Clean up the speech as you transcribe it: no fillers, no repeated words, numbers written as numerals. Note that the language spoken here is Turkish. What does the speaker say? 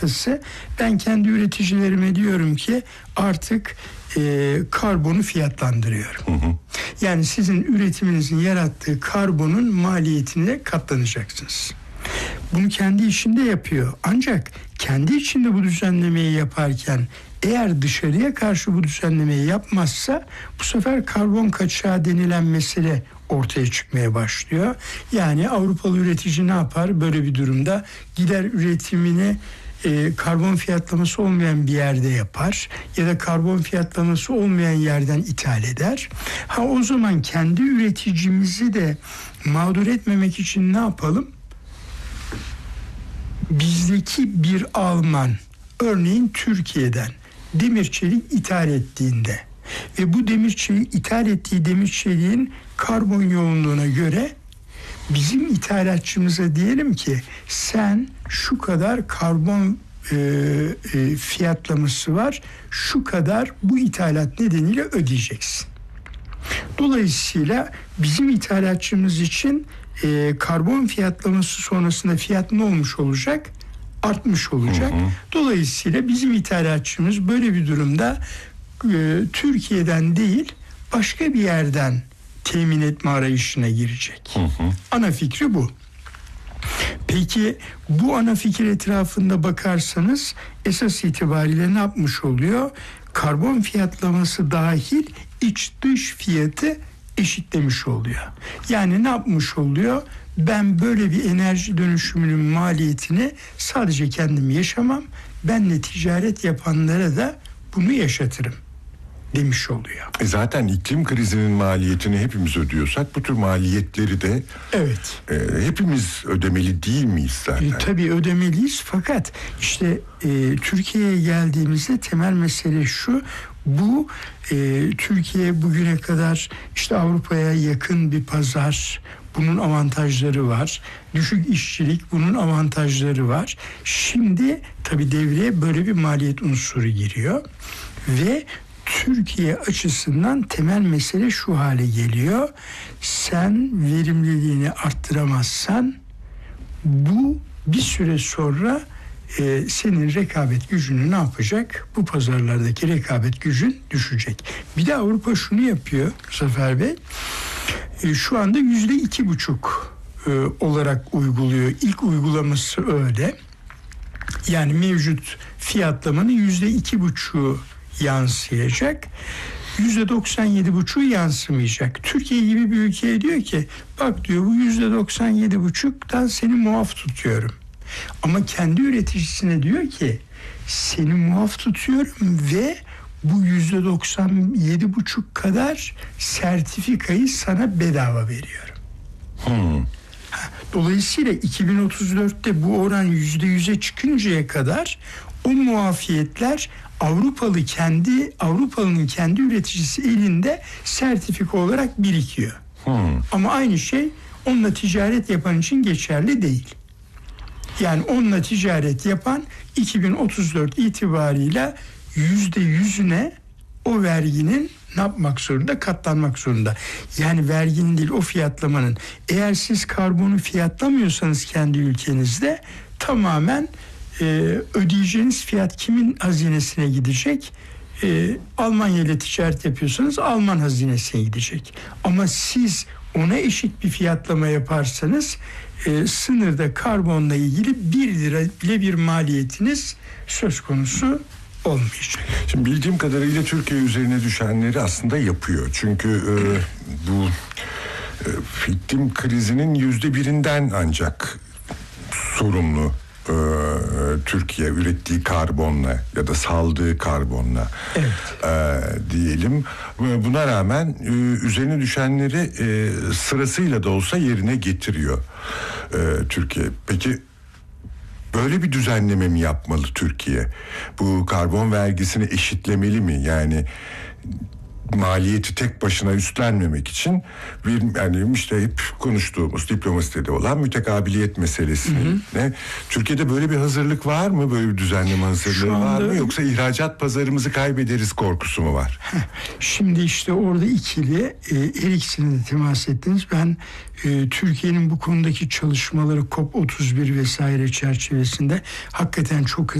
noktası, ben kendi üreticilerime diyorum ki artık karbonu fiyatlandırıyorum. Yani sizin üretiminizin yarattığı karbonun maliyetine katlanacaksınız. Bunu kendi içinde yapıyor. Ancak kendi içinde bu düzenlemeyi yaparken eğer dışarıya karşı bu düzenlemeyi yapmazsa bu sefer karbon kaçağı denilen mesele ortaya çıkmaya başlıyor. Yani Avrupalı üretici ne yapar böyle bir durumda? Gider üretimini karbon fiyatlaması olmayan bir yerde yapar ya da karbon fiyatlaması olmayan yerden ithal eder. O zaman kendi üreticimizi de mağdur etmemek için ne yapalım? Bizdeki bir Alman örneğin Türkiye'den demir çelik ithal ettiğinde ve bu demir çelik ithal ettiği demir çeliğin karbon yoğunluğuna göre bizim ithalatçımıza diyelim ki sen şu kadar karbon fiyatlaması var, şu kadar bu ithalat nedeniyle ödeyeceksin. Dolayısıyla bizim ithalatçımız için karbon fiyatlaması sonrasında fiyat ne olmuş olacak? Artmış olacak. Dolayısıyla bizim ithalatçımız böyle bir durumda Türkiye'den değil başka bir yerden temin etme arayışına girecek. Ana fikri bu. Peki bu ana fikir etrafında bakarsanız esas itibariyle ne yapmış oluyor? Karbon fiyatlaması dahil iç dış fiyatı eşitlemiş oluyor. Yani ne yapmış oluyor? Ben böyle bir enerji dönüşümünün maliyetini sadece kendim yaşamam, benle ticaret yapanlara da bunu yaşatırım demiş oluyor. Zaten iklim krizinin maliyetini hepimiz ödüyorsak bu tür maliyetleri de hepimiz ödemeli değil miyiz zaten? Tabii ödemeliyiz, fakat işte Türkiye'ye geldiğimizde temel mesele şu: bu Türkiye bugüne kadar işte Avrupa'ya yakın bir pazar, bunun avantajları var. Düşük işçilik, bunun avantajları var. Şimdi tabii devreye böyle bir maliyet unsuru giriyor ve Türkiye açısından temel mesele şu hale geliyor: sen verimliliğini arttıramazsan bu bir süre sonra senin rekabet gücünü ne yapacak? Bu pazarlardaki rekabet gücün düşecek. Bir de Avrupa şunu yapıyor Zafer Bey. Şu anda %2,5 olarak uyguluyor. İlk uygulaması öyle. Yani mevcut fiyatlamanın %2,5'u yansıyacak. %97,5'u yansımayacak. Türkiye gibi bir ülkeye diyor ki bak diyor, bu %97,5'tan seni muaf tutuyorum. Ama kendi üreticisine diyor ki seni muaf tutuyorum ve bu %97,5 kadar sertifikayı sana bedava veriyorum. Dolayısıyla 2034'te bu oran %100'e çıkıncaya kadar o muafiyetler Avrupalı'nın kendi üreticisi elinde sertifika olarak birikiyor. Ama aynı şey onunla ticaret yapan için geçerli değil. Yani onunla ticaret yapan 2034 itibarıyla %100'üne o verginin ne yapmak zorunda? Katlanmak zorunda. Yani verginin değil, o fiyatlamanın. Eğer siz karbonu fiyatlamıyorsanız kendi ülkenizde tamamen ödeyeceğiniz fiyat kimin hazinesine gidecek? Almanya ile ticaret yapıyorsanız Alman hazinesine gidecek. Ama siz ona eşit bir fiyatlama yaparsanız sınırda karbonla ilgili 1 lira bile bir maliyetiniz söz konusu olmayacak. Şimdi bildiğim kadarıyla Türkiye üzerine düşenleri aslında yapıyor. Çünkü bu iklim krizinin %1'inden ancak sorumlu Türkiye ürettiği karbonla ya da saldığı karbonla diyelim. Buna rağmen üzerine düşenleri sırasıyla da olsa yerine getiriyor Türkiye. Peki böyle bir düzenleme mi yapmalı Türkiye? Bu karbon vergisini eşitlemeli mi? Yani maliyeti tek başına üstlenmemek için yani işte hep konuştuğumuz diplomaside olan mütekabiliyet meselesine. Türkiye'de böyle bir hazırlık var mı? Böyle bir düzenleme hazırlığı var mı? Yoksa ihracat pazarımızı kaybederiz korkusu mu var? Şimdi işte orada ikili, her ikisine de temas ettiniz. Ben Türkiye'nin bu konudaki çalışmaları COP31 vesaire çerçevesinde hakikaten çok